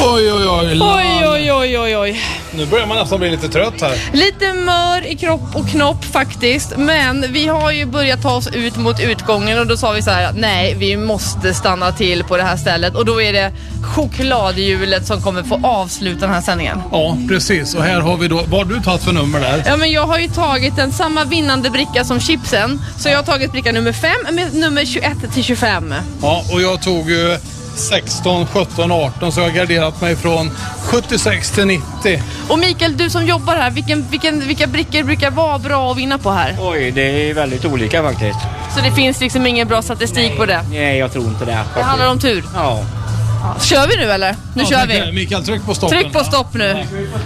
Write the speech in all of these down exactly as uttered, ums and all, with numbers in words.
Oj, oj, oj. Oj, oj, oj, oj, oj. Nu börjar man nästan bli lite trött här. Lite mör i kropp och knopp faktiskt. Men vi har ju börjat ta oss ut mot utgången. Och då sa vi så här: nej, vi måste stanna till på det här stället. Och då är det chokladhjulet som kommer få avsluta den här sändningen. Ja, precis. Och här har vi då, vad har du tagit för nummer där? Ja, men jag har ju tagit den samma vinnande bricka som chipsen. Så jag har tagit bricka nummer fem med nummer tjugoett till tjugofem. Ja, och jag tog ju sexton, sjutton, arton, så jag har garderat mig från sjuttiosex till nittio. Och Mikael, du som jobbar här, vilken, vilken, vilka brickor brukar vara bra att vinna på här? Oj, det är väldigt olika faktiskt. Så det finns liksom ingen bra statistik Nej. på det? Nej, jag tror inte det. Det handlar om tur? Ja. Ja. Kör vi nu eller? Nu Ja, kör tack, vi. Mikael, tryck på stoppen. Tryck på stopp nu.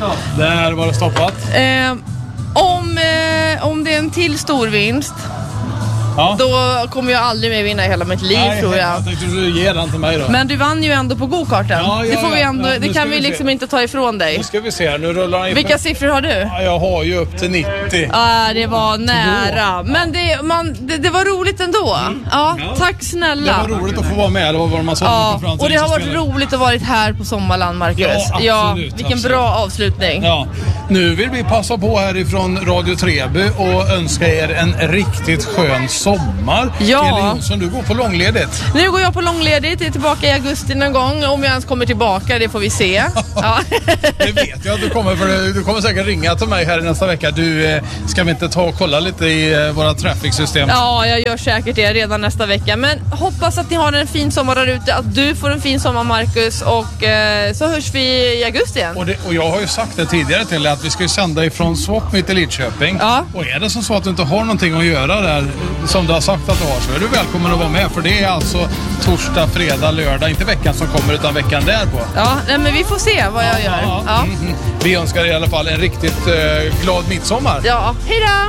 Där var det stoppat. Eh, om, eh, om det är en till stor vinst, Ja. då kommer jag aldrig mer vinna i hela mitt liv. Nej, tror jag. jag tänkte du ge den till mig då. Men du vann ju ändå på go-karten. Ja, ja, det får vi ja. ändå, Ja, nu det ska kan vi vi liksom se. inte ta ifrån dig. Nu ska vi se här, nu rullar han in. Vilka siffror har du? Ja, jag har ju upp till nittio. Ja, det var nära. Men det, man, det, det var roligt ändå. Ja, tack Det snälla. var roligt att få vara med, det var vad man sa. Ja, och det har varit roligt att varit här på Sommarland, Marcus. Ja, absolut, vilken absolut. bra avslutning. Ja, nu vill vi passa på härifrån Radio Treby och önska er en riktigt skön sommar. Ja. Elin Jonsson, du går på långledigt. Nu går jag på långledigt, är tillbaka i augusti någon gång. Om jag ens kommer tillbaka, det får vi se. Ja. Det vet jag, du kommer, för du, du kommer säkert ringa till mig här i nästa vecka. Du, eh, ska vi inte ta och kolla lite i eh, våra traffic-system? Ja, jag gör säkert det redan nästa vecka. Men hoppas att ni har en fin sommar där ute. Att du får en fin sommar, Marcus. Och eh, så hörs vi i augusti igen. Och, det, och jag har ju sagt det tidigare till dig att vi ska ju sända ifrån Swap mitt i Lidköping. Ja. Och är det som så att du inte har någonting att göra där, som du har sagt att du har, så är du välkommen att vara med. För det är alltså torsdag, fredag, lördag. Inte veckan som kommer utan veckan därpå. Ja, nej, men vi får se vad jag gör. Ja, Mm, mm. Vi önskar er i alla fall en riktigt eh, glad midsommar. ja. Hej då!